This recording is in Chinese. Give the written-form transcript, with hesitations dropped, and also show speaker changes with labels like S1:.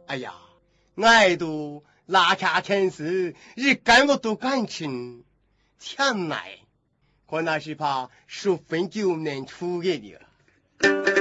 S1: 哎呀，爱都拉下前世，一干我都感情，强来，可那是怕10分9年出给你了。